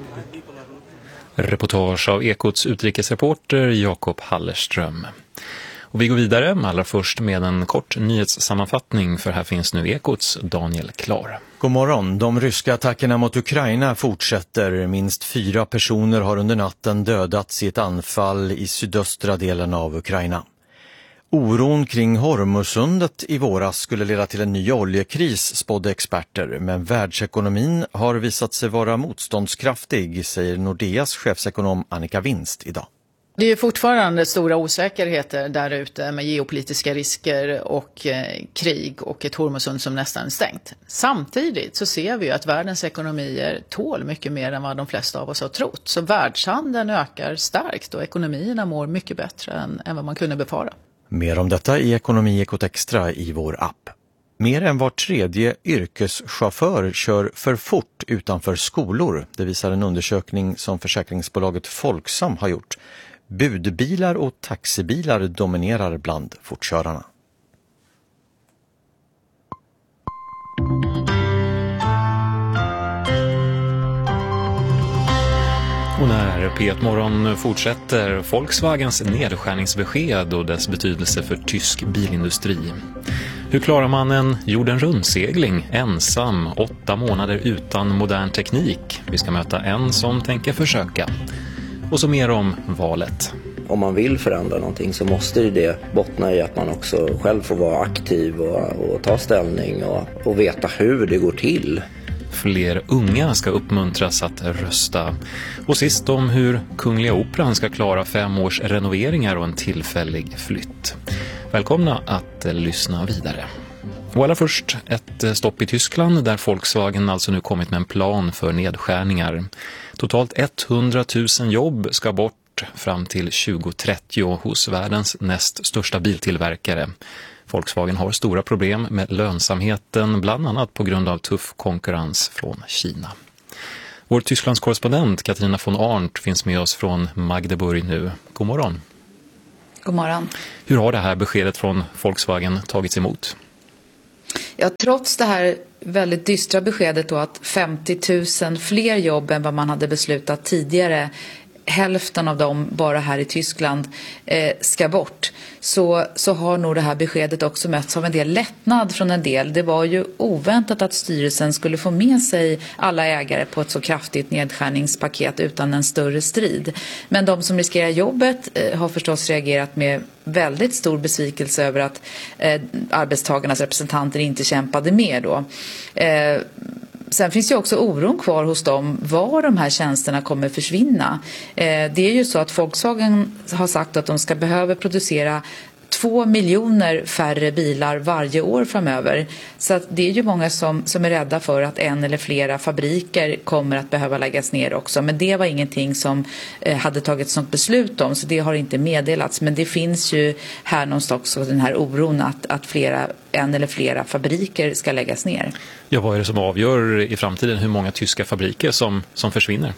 Reportage av Ekots utrikesreporter Jakob Hallerström. Och vi går vidare, allra först med en kort nyhetssammanfattning, för här finns nu Ekots Daniel Klar. God morgon. De ryska attackerna mot Ukraina fortsätter. Minst 4 personer har under natten dödats i ett anfall i sydöstra delen av Ukraina. Oron kring Hormuzsundet i våras skulle leda till en ny oljekris, spådde experter, men världsekonomin har visat sig vara motståndskraftig, säger Nordeas chefsekonom Annika Winst idag. Det är ju fortfarande stora osäkerheter där ute med geopolitiska risker och krig och ett Hormuzsund som nästan är stängt. Samtidigt så ser vi ju att världens ekonomier tål mycket mer än vad de flesta av oss har trott. Så världshandeln ökar starkt och ekonomierna mår mycket bättre än vad man kunde befara. Mer om detta i Ekonomi Ekot Extra i vår app. Mer än var 3:e yrkeschaufför kör för fort utanför skolor. Det visar en undersökning som försäkringsbolaget Folksam har gjort. Budbilar och taxibilar dominerar bland fortkörarna. Och när P1-morgon fortsätter Volkswagens nedskärningsbesked och dess betydelse för tysk bilindustri. Hur klarar man en jorden rundsegling ensam 8 månader utan modern teknik? Vi ska möta en som tänker försöka. Och så mer om valet. Om man vill förändra någonting så måste det bottna i att man också själv får vara aktiv och ta ställning och veta hur det går till. Fler unga ska uppmuntras att rösta. Och sist om hur Kungliga Operan ska klara 5 års renoveringar och en tillfällig flytt. Välkomna att lyssna vidare. Och allra först ett stopp i Tyskland där Volkswagen alltså nu kommit med en plan för nedskärningar. Totalt 100 000 jobb ska bort fram till 2030 hos världens näst största biltillverkare. Volkswagen har stora problem med lönsamheten, bland annat på grund av tuff konkurrens från Kina. Vår Tysklands korrespondent Katarina von Arndt finns med oss från Magdeburg nu. God morgon. God morgon. Hur har det här beskedet från Volkswagen tagits emot? Ja, trots det här väldigt dystra beskedet då att 50 000 fler jobb än vad man hade beslutat tidigare, hälften av dem bara här i Tyskland ska bort, så har nog det här beskedet också mötts av en del lättnad från en del. Det var ju oväntat att styrelsen skulle få med sig alla ägare på ett så kraftigt nedskärningspaket utan en större strid. Men de som riskerar jobbet har förstås reagerat med väldigt stor besvikelse över att arbetstagarnas representanter inte kämpade mer då. Sen finns ju också oron kvar hos dem var de här tjänsterna kommer försvinna. Det är ju så att Volkswagen har sagt att de ska behöva producera 2 miljoner färre bilar varje år framöver. Så att det är ju många som är rädda för att en eller flera fabriker kommer att behöva läggas ner också. Men det var ingenting som hade tagit ett sådant beslut om, så det har inte meddelats. Men det finns ju här någonstans också den här oron att en eller flera fabriker ska läggas ner. Ja, vad är det som avgör i framtiden hur många tyska fabriker som försvinner?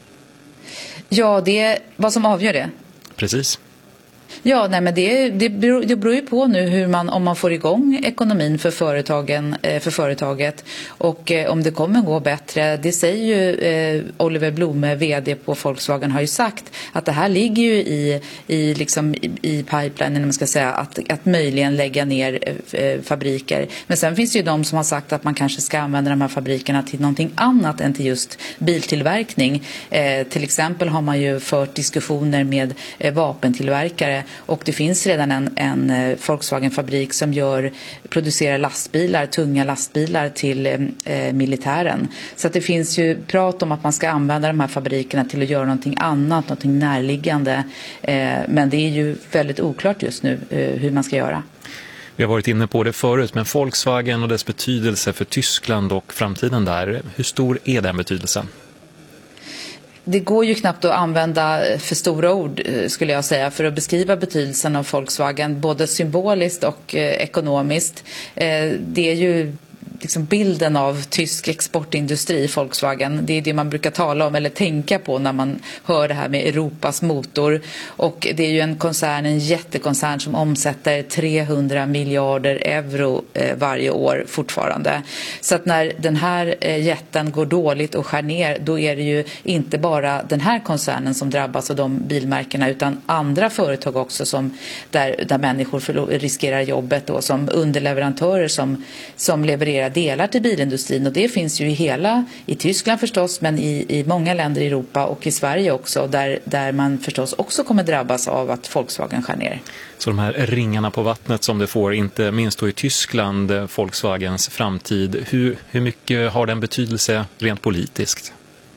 Ja, det är vad som avgör det. Precis. Ja, nej, men det beror ju på nu om man får igång ekonomin för företaget och om det kommer gå bättre. Det säger ju Oliver Blome, vd på Volkswagen, har ju sagt att det här ligger ju i pipelinen, man ska säga, att möjligen lägga ner fabriker. Men sen finns det ju de som har sagt att man kanske ska använda de här fabrikerna till någonting annat än till just biltillverkning. Till exempel har man ju fört diskussioner med vapentillverkare. Och det finns redan en Volkswagen-fabrik som producerar lastbilar, tunga lastbilar till militären. Så att det finns ju prat om att man ska använda de här fabrikerna till att göra någonting annat, någonting närliggande. Men det är ju väldigt oklart just nu hur man ska göra. Vi har varit inne på det förut, men Volkswagen och dess betydelse för Tyskland och framtiden där, hur stor är den betydelsen? Det går ju knappt att använda för stora ord, skulle jag säga, för att beskriva betydelsen av Volkswagen, både symboliskt och ekonomiskt. Det är ju liksom bilden av tysk exportindustri, Volkswagen. Det är det man brukar tala om eller tänka på när man hör det här med Europas motor. Och det är ju en jättekoncern som omsätter 300 miljarder euro varje år fortfarande. Så att när den här jätten går dåligt och skär ner, då är det ju inte bara den här koncernen som drabbas av de bilmärkena, utan andra företag också där människor riskerar jobbet då, som underleverantörer som levererar delar till bilindustrin, och det finns ju i Tyskland förstås, men i många länder i Europa och i Sverige också, där man förstås också kommer drabbas av att Volkswagen skär ner. Så de här ringarna på vattnet som det får, inte minst då i Tyskland, Volkswagens framtid, hur mycket har den betydelse rent politiskt?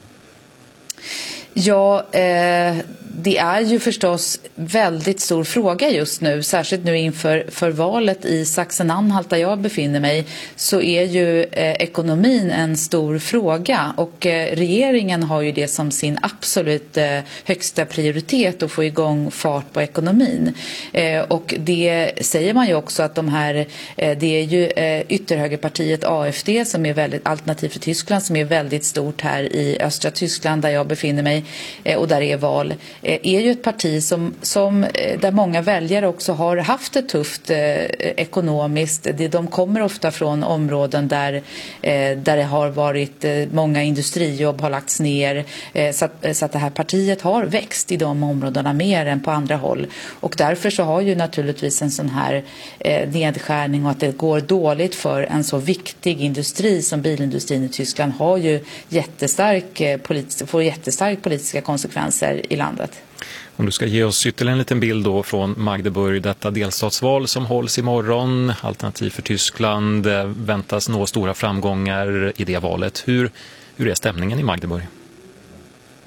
Ja, det är ju förstås väldigt stor fråga just nu, särskilt nu inför valet i Sachsen-Anhalt där jag befinner mig, så är ju ekonomin en stor fråga, och regeringen har ju det som sin absolut högsta prioritet att få igång fart på ekonomin. Och det säger man ju också att det är ju ytterhögerpartiet AfD som är väldigt alternativ för Tyskland, som är väldigt stort här i östra Tyskland där jag befinner mig, och där är val, är ju ett parti där många väljare också har haft det tufft ekonomiskt. De kommer ofta från områden där det har varit många industrijobb har lagts ner, så att det här partiet har växt i de områdena mer än på andra håll, och därför så har ju naturligtvis en sån här nedskärning och att det går dåligt för en så viktig industri som bilindustrin i Tyskland har ju får jättestark politiska konsekvenser i landet. Om du ska ge oss ytterligare en liten bild då från Magdeburg, detta delstatsval som hålls imorgon, Alternativ för Tyskland väntas nå stora framgångar i det valet. Hur är stämningen i Magdeburg?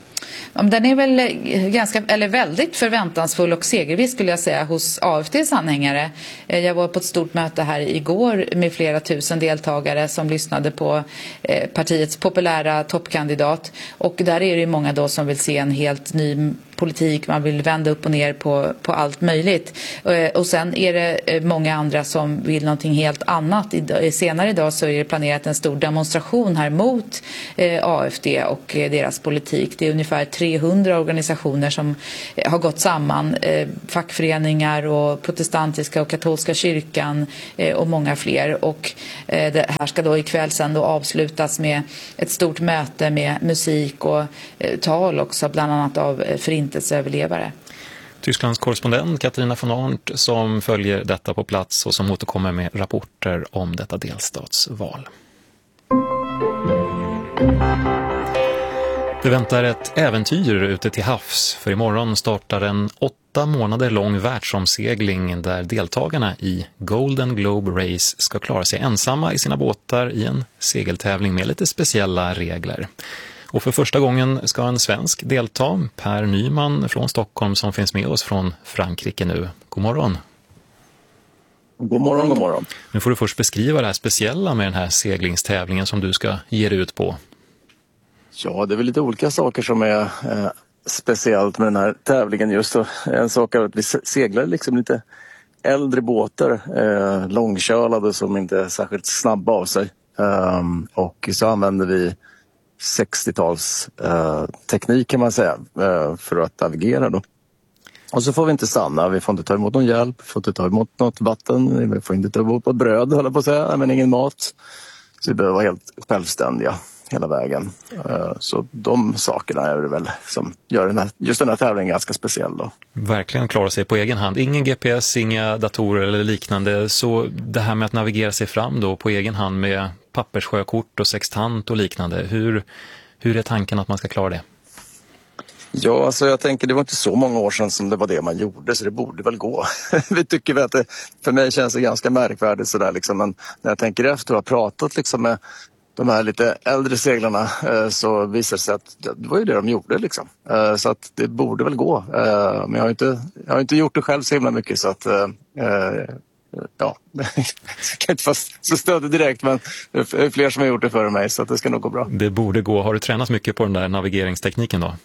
Den är väl väldigt förväntansfull och segerviss skulle jag säga hos AFDs anhängare. Jag var på ett stort möte här igår med flera tusen deltagare som lyssnade på partiets populära toppkandidat. Och där är det många då som vill se en helt ny politik, man vill vända upp och ner på allt möjligt. Och sen är det många andra som vill någonting helt annat. Senare idag så är det planerat en stor demonstration här mot AFD och deras politik. Det är ungefär 300 organisationer som har gått samman, fackföreningar och protestantiska och katolska kyrkan och många fler. Och det här ska då ikväll sen då avslutas med ett stort möte med musik och tal också, bland annat av förintelseöverlevare. Tysklands korrespondent Katarina von Arndt som följer detta på plats och som återkommer med rapporter om detta delstatsval. Det väntar ett äventyr ute till havs, för imorgon startar en 8 månader lång världsomsegling där deltagarna i Golden Globe Race ska klara sig ensamma i sina båtar i en segeltävling med lite speciella regler. Och för första gången ska en svensk delta, Per Nyman från Stockholm som finns med oss från Frankrike nu. God morgon. God morgon, god morgon. Nu får du först beskriva det här speciella med den här seglingstävlingen som du ska ge dig ut på. Ja, det är väl lite olika saker som är speciellt med den här tävlingen just. En sak är att vi seglar liksom lite äldre båtar, långkölade som inte är särskilt snabba av sig. Och så använder vi 60-tals teknik kan man säga för att navigera då. Och så får vi inte stanna, vi får inte ta emot någon hjälp, vi får inte ta emot något vatten, vi får inte ta emot något bröd, håller på att säga, men ingen mat. Så vi behöver vara helt självständiga hela vägen. Så de sakerna är det väl som gör just den här tävlingen ganska speciell då. Verkligen klara sig på egen hand. Ingen GPS, inga datorer eller liknande. Så det här med att navigera sig fram då på egen hand med papperssjökort och sextant och liknande. Hur är tanken att man ska klara det? Ja, alltså jag tänker det var inte så många år sedan som det var det man gjorde, så det borde väl gå. Vi tycker väl att det, för mig känns det ganska märkvärdigt sådär liksom, men när jag tänker efter och har pratat liksom med de här lite äldre seglarna så visar det sig att det var ju det de gjorde liksom. Så att det borde väl gå. Men jag har inte gjort det själv så himla mycket så att ja, jag kan inte fast så stöd direkt, men det är fler som har gjort det före mig så att det ska nog gå bra. Det borde gå. Har du tränat mycket på den där navigeringstekniken då?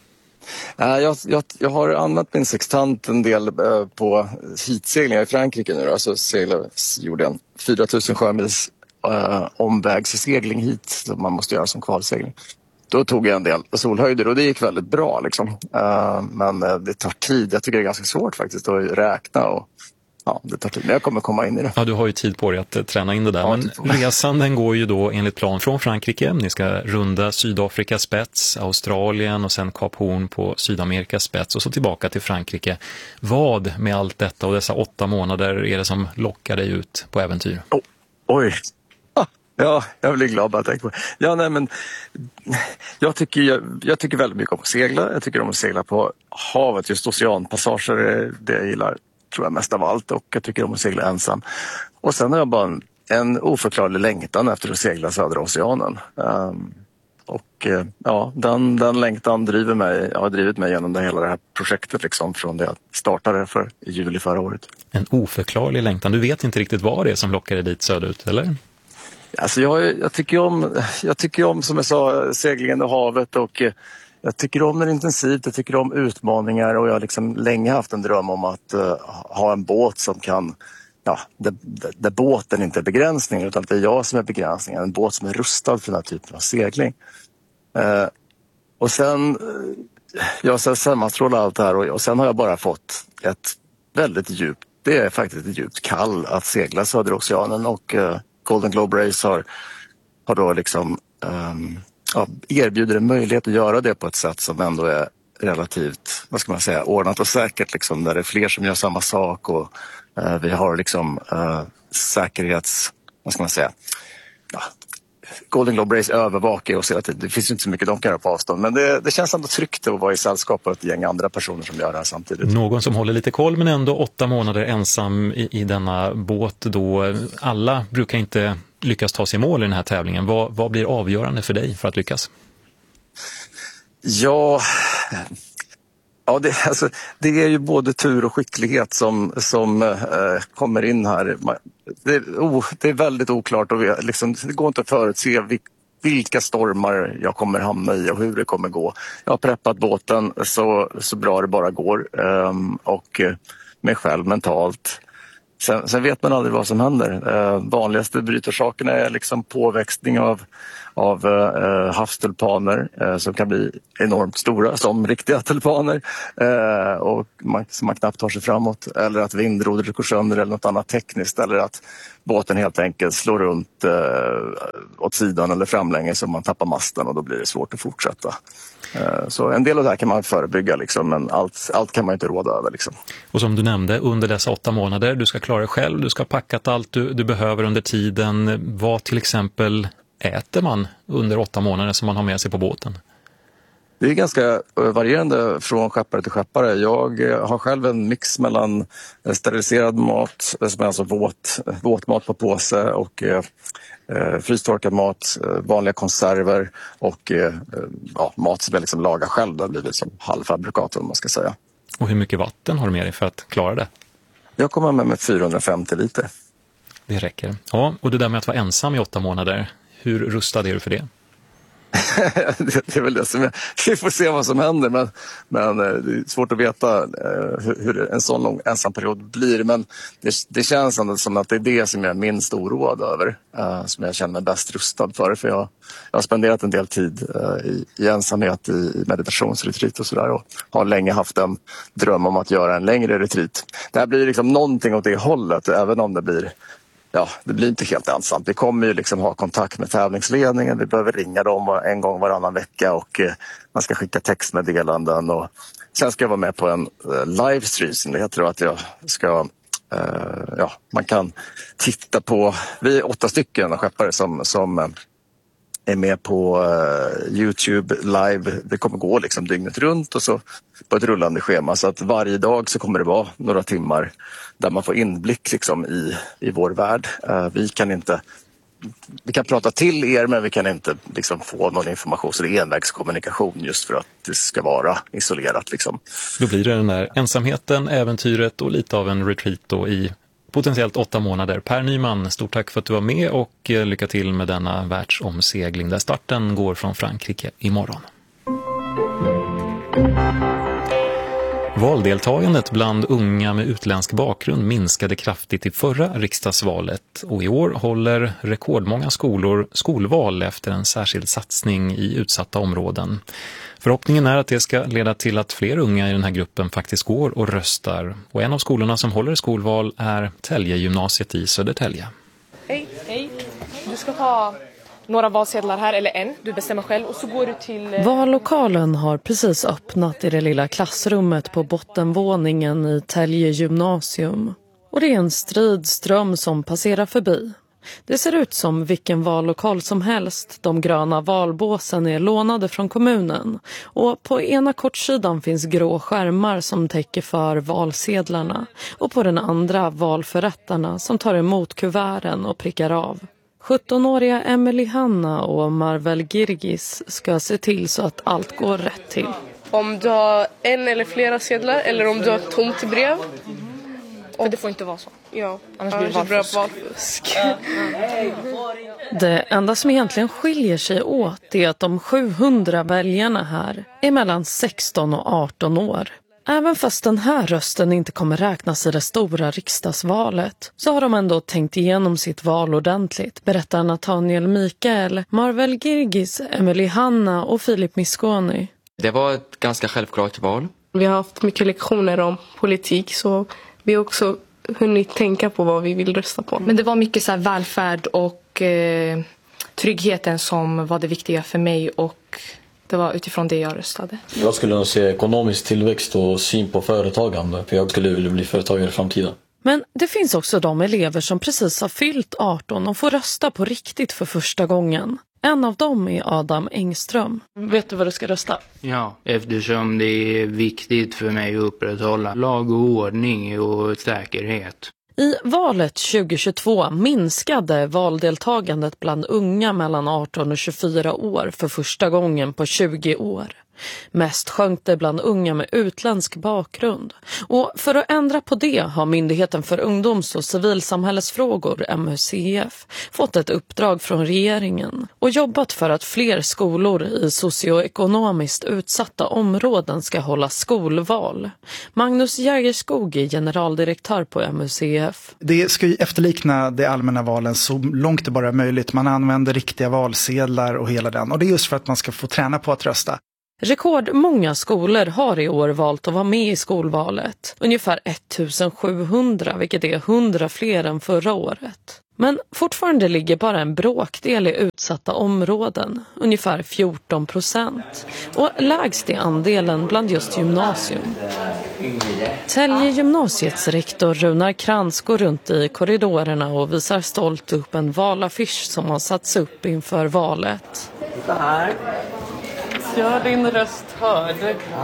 Jag har använt min sextant en del på hitseglingar i Frankrike nu. Alltså gjorde en 4000 sjömils omvägssegling hit som man måste göra som kvalsegling. Då tog jag en del solhöjder och det gick väldigt bra liksom. Men det tar tid. Jag tycker det är ganska svårt faktiskt att räkna och ja, det tar tid. Men jag kommer komma in i det. Ja, du har ju tid på dig att träna in det där. Ja, men resan den går ju då enligt plan från Frankrike. Ni ska runda Sydafrikas spets, Australien och sen Kap Horn på Sydamerikas spets och så tillbaka till Frankrike. Vad med allt detta och dessa 8 månader är det som lockar dig ut på äventyr? Oj! Ja, jag blir glad bara att tänka på. Ja, nej, men jag tycker väldigt mycket om att segla. Jag tycker om att segla på havet, just oceanpassager är det jag gillar, tror jag mest av allt, och jag tycker om att segla ensam. Och sen har jag bara en oförklarlig längtan efter att segla södra oceanen. Och ja, den längtan har drivit mig genom hela det här projektet liksom, från det jag startade i juli förra året. En oförklarlig längtan. Du vet inte riktigt vad det är som lockar dig dit söderut, eller? Alltså jag tycker om som jag sa, seglingen och havet, och jag tycker om den intensivt, jag tycker om utmaningar, och jag har liksom länge haft en dröm om att ha en båt som kan, ja, där båten inte är begränsningen utan det är jag som är begränsningen, en båt som är rustad för den här typen av segling. Och sen jag sammanstrålar allt det här och sen har jag bara fått ett väldigt djupt, det är faktiskt ett djupt kall att segla södra oceanen, och Golden Globe Race har då liksom erbjuder en möjlighet att göra det på ett sätt som ändå är relativt, vad ska man säga, ordnat och säkert liksom, där det är fler som gör samma sak, och vi har liksom säkerhets, vad ska man säga, ja, Golden Globe Race övervakar och ser att det finns inte så mycket de kan göra på avstånd, men det känns ändå tryggt att vara i sällskap av ett gäng andra personer som gör det här samtidigt. Någon som håller lite koll, men ändå 8 månader ensam i denna båt då. Alla brukar inte lyckas ta sig i mål i den här tävlingen. Vad blir avgörande för dig för att lyckas? Ja, Ja, det är ju både tur och skicklighet som kommer in här. Det är väldigt oklart och det går inte att förutse vilka stormar jag kommer hamna i och hur det kommer gå. Jag har preppat båten så bra det bara går och mig själv mentalt. Sen vet man aldrig vad som händer. Vanligaste brytorsakerna är liksom påväxtning av havstulpaner som kan bli enormt stora som riktiga tulpaner och som man knappt tar sig framåt, eller att vindrodret går sönder eller något annat tekniskt, eller att båten helt enkelt slår runt åt sidan eller framlänges så man tappar masten och då blir det svårt att fortsätta. Så en del av det här kan man förebygga liksom, men allt kan man inte råda över liksom. Och som du nämnde, under dessa 8 månader, du ska klara dig själv, du ska ha packat allt du behöver under tiden. Vad till exempel äter man under 8 månader som man har med sig på båten? Det är ganska varierande från skeppare till skeppare. Jag har själv en mix mellan steriliserad mat, som är alltså våtmat på påse, och frystorkad mat, vanliga konserver och mat som jag liksom lagar själv. Det har blivit som halvfabrikat om man ska säga. Och hur mycket vatten har du med dig för att klara det? Jag kommer med 450 liter. Det räcker. Ja, och det där med att vara ensam i 8 månader, hur rustad är du för det? Det är väl det som vi får se vad som händer, men det är svårt att veta hur en sån lång ensamperiod blir, men det känns ändå som att det är det som jag är minst oroad över, som jag känner mig bäst rustad för jag har spenderat en del tid i ensamhet i meditationsretreat och sådär, och har länge haft en dröm om att göra en längre retreat. Det här blir liksom någonting åt det hållet, även om det blir inte helt ensamt. Vi kommer ju liksom ha kontakt med tävlingsledningen. Vi behöver ringa dem en gång varannan vecka och man ska skicka textmeddelanden. Och sen ska jag vara med på en livestream. Jag tror att jag ska... man kan titta på... Vi är 8 stycken skeppare som är med på YouTube live. Det kommer gå liksom dygnet runt och så på ett rullande schema. Så att varje dag så kommer det vara några timmar där man får inblick liksom i vår värld. Vi kan prata till er, men vi kan inte liksom få någon information. Så det är envägskommunikation just för att det ska vara isolerat. Liksom. Då blir det den där ensamheten, äventyret och lite av en retreat då i potentiellt 8 månader. Per Nyman, stort tack för att du var med och lycka till med denna världsomsegling där starten går från Frankrike imorgon. Valdeltagandet bland unga med utländsk bakgrund minskade kraftigt i förra riksdagsvalet och i år håller rekordmånga skolor skolval efter en särskild satsning i utsatta områden. Förhoppningen är att det ska leda till att fler unga i den här gruppen faktiskt går och röstar. Och en av skolorna som håller skolval är Täljegymnasiet i Södertälje. Hej. Du ska ta några valsedlar här, eller en. Du bestämmer själv och så går du till... Vallokalen har precis öppnat i det lilla klassrummet på bottenvåningen i Tälje gymnasium. Och det är en strid ström som passerar förbi. Det ser ut som vilken vallokal som helst. De gröna valbåsen är lånade från kommunen. Och på ena kortsidan finns grå skärmar som täcker för valsedlarna. Och på den andra valförrättarna som tar emot kuverten och prickar av. 17-åriga Emily Hanna och Marvel Girgis ska se till så att allt går rätt till. Om du har en eller flera sedlar eller om du har tomt brev. För det får inte vara så. Ja, annars blir det valfusk. Det enda som egentligen skiljer sig åt är att de 700 väljarna här är mellan 16 och 18 år. Även fast den här rösten inte kommer räknas i det stora riksdagsvalet så har de ändå tänkt igenom sitt val ordentligt, berättar Nathaniel Mikael, Marvel Girgis, Emily Hanna och Filip Miskoni. Det var ett ganska självklart val. Vi har haft mycket lektioner om politik så vi har också hunnit tänka på vad vi vill rösta på. Men det var mycket så här välfärd och tryggheten som var det viktiga för mig och det var utifrån det jag röstade. Jag skulle nog se ekonomisk tillväxt och syn på företagande för jag skulle vilja bli företagare i framtiden. Men det finns också de elever som precis har fyllt 18 och får rösta på riktigt för första gången. En av dem är Adam Engström. Vet du vad du ska rösta? Ja, eftersom det är viktigt för mig att upprätthålla lag och ordning och säkerhet. I valet 2022 minskade valdeltagandet bland unga mellan 18 och 24 år för första gången på 20 år. Mest sjönk det bland unga med utländsk bakgrund. Och för att ändra på det har Myndigheten för ungdoms- och civilsamhällesfrågor, MUCF, fått ett uppdrag från regeringen och jobbat för att fler skolor i socioekonomiskt utsatta områden ska hålla skolval. Magnus Jägerskog är generaldirektör på MUCF. Det ska ju efterlikna de allmänna valen så långt det bara är möjligt. Man använder riktiga valsedlar och hela den. Och det är just för att man ska få träna på att rösta. Rekordmånga skolor har i år valt att vara med i skolvalet. Ungefär 1700, vilket är 100 fler än förra året. Men fortfarande ligger bara en bråkdel i utsatta områden, ungefär 14%. Och lägst är andelen bland just gymnasium. Tälje gymnasiets rektor Runar Krantz går runt i korridorerna och visar stolt upp en valaffisch som har satts upp inför valet. Så här. Gör din röst hörd.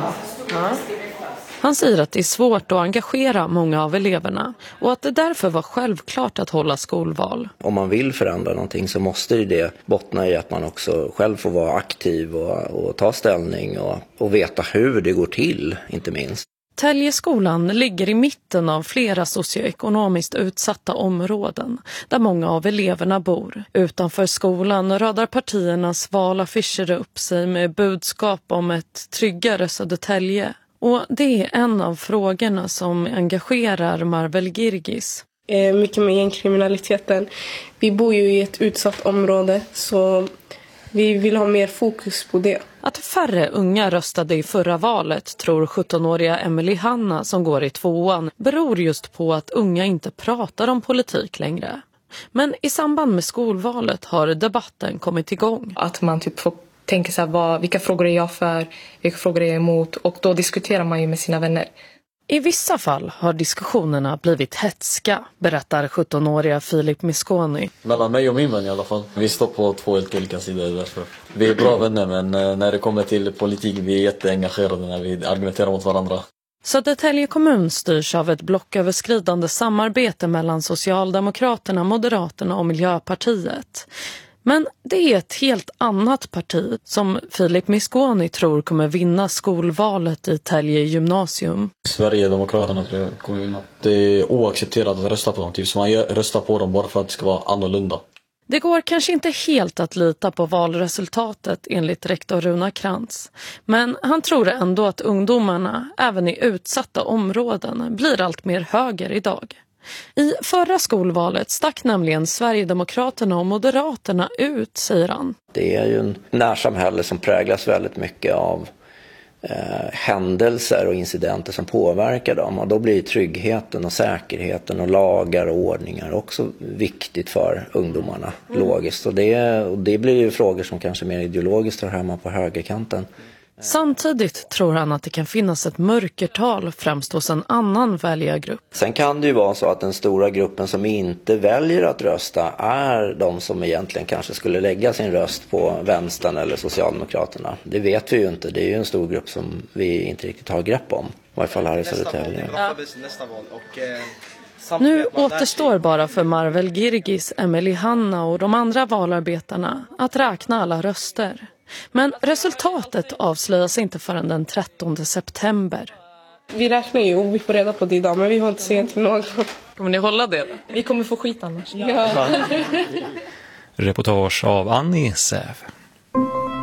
Ja. Han säger att det är svårt att engagera många av eleverna och att det därför var självklart att hålla skolval. Om man vill förändra någonting så måste det bottna i att man också själv får vara aktiv och ta ställning och veta hur det går till, inte minst. Täljeskolan ligger i mitten av flera socioekonomiskt utsatta områden där många av eleverna bor. Utanför skolan radar partiernas valaffischer upp sig med budskap om ett tryggare Södertälje. Och det är en av frågorna som engagerar Marvel Girgis. Mycket med gängkriminaliteten. Vi bor ju i ett utsatt område så vi vill ha mer fokus på det. Att färre unga röstade i förra valet tror 17-åriga Emily Hanna som går i 2:an beror just på att unga inte pratar om politik längre. Men i samband med skolvalet har debatten kommit igång. Att man typ får tänka så här, vilka frågor är jag för, vilka frågor är jag emot, och då diskuterar man ju med sina vänner. I vissa fall har diskussionerna blivit hetska, berättar 17-åriga Filip Misconi. Mellan mig och min vän i alla fall. Vi står på 2 helt olika sidor därför. Vi är bra vänner, men när det kommer till politik vi är jätteengagerade när vi argumenterar mot varandra. Södertälje kommun styrs av ett blocköverskridande samarbete mellan Socialdemokraterna, Moderaterna och Miljöpartiet. Men det är ett helt annat parti som Filip Misconi tror kommer vinna skolvalet i Tälje gymnasium. Sverigedemokraterna tror jag kommer vinna. Det är oaccepterat att rösta på dem, typ, så man röstar på dem bara för att det ska vara annorlunda. Det går kanske inte helt att lita på valresultatet enligt rektor Runar Krantz. Men han tror ändå att ungdomarna, även i utsatta områden, blir allt mer höger idag. I förra skolvalet stack nämligen Sverigedemokraterna och Moderaterna ut, säger han. Det är ju en närsamhälle som präglas väldigt mycket av händelser och incidenter som påverkar dem. Och då blir tryggheten och säkerheten och lagar och ordningar också viktigt för ungdomarna, logiskt. Och det blir ju frågor som kanske mer ideologiskt hör hemma på högerkanten. Samtidigt tror han att det kan finnas ett mörkertal främst hos en annan väljargrupp. Sen kan det ju vara så att den stora gruppen som inte väljer att rösta är de som egentligen kanske skulle lägga sin röst på vänstern eller Socialdemokraterna. Det vet vi ju inte. Det är ju en stor grupp som vi inte riktigt har grepp om. I varje fall här i Södertälje. Nu återstår bara för Marvel Girgis, Emily Hanna och de andra valarbetarna att räkna alla röster. Men resultatet avslöjas inte förrän den 13 september. Vi räknar ju och vi får reda på det idag, men vi har inte sett till någon. Kommer ni hålla det? Vi kommer få skit annars. Ja. Reportage av Annie Säv.